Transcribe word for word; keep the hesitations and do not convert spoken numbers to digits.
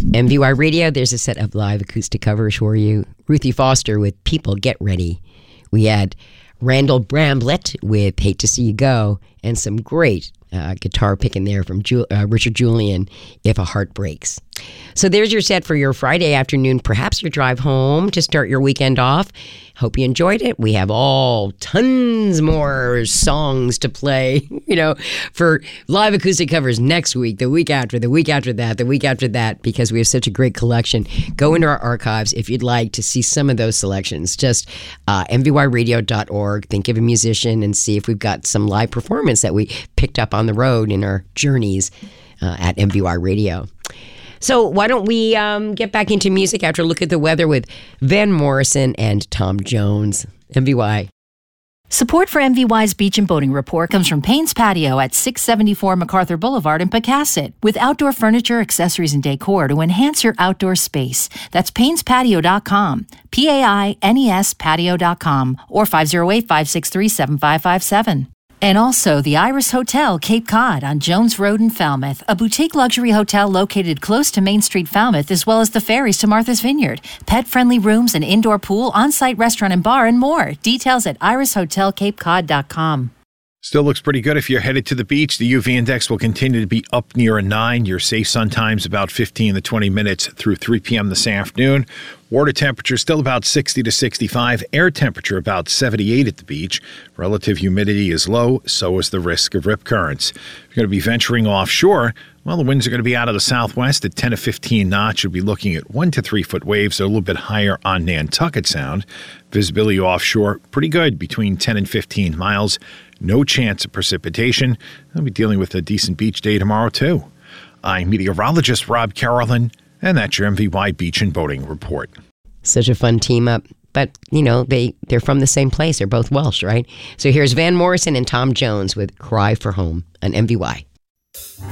M V Y Radio, there's a set of live acoustic covers for you. Ruthie Foster with People Get Ready. We had Randall Bramblett with Hate to See You Go, and some great uh, guitar picking there from Ju- uh, Richard Julian, If a Heart Breaks. So there's your set for your Friday afternoon, perhaps your drive home to start your weekend off. Hope you enjoyed it. We have all tons more songs to play, you know, for live acoustic covers next week, the week after, the week after that, the week after that, because we have such a great collection. Go into our archives if you'd like to see some of those selections. Just uh, M V Y radio dot org, think of a musician and see if we've got some live performance that we picked up on the road in our journeys uh, at M V Y Radio. So why don't we um, get back into music after a look at the weather with Van Morrison and Tom Jones. M V Y. Support for M V Y's Beach and Boating Report comes from Payne's Patio at six seventy-four MacArthur Boulevard in Pecasset, with outdoor furniture, accessories, and decor to enhance your outdoor space. That's paynes patio dot com, P A I N E S patio dot com, or five oh eight, five six three, seven five five seven. And also the Iris Hotel, Cape Cod on Jones Road in Falmouth, a boutique luxury hotel located close to Main Street, Falmouth, as well as the ferries to Martha's Vineyard. Pet-friendly rooms, an indoor pool, on-site restaurant and bar, and more. Details at iris hotel cape cod dot com. Still looks pretty good if you're headed to the beach. The U V index will continue to be up near a nine. Your safe sun time's about fifteen to twenty minutes through three p.m. this afternoon. Water temperature still about sixty to sixty-five. Air temperature about seventy-eight at the beach. Relative humidity is low, so is the risk of rip currents. If you're going to be venturing offshore, well, the winds are going to be out of the southwest at ten to fifteen knots. You'll be looking at one to three foot waves, a little bit higher on Nantucket Sound. Visibility offshore, pretty good, between ten and fifteen miles. No chance of precipitation. I'll be dealing with a decent beach day tomorrow, too. I'm meteorologist Rob Carolyn, and that's your M V Y Beach and Boating Report. Such a fun team up. But, you know, they, they're from the same place. They're both Welsh, right? So here's Van Morrison and Tom Jones with Cry for Home on M V Y.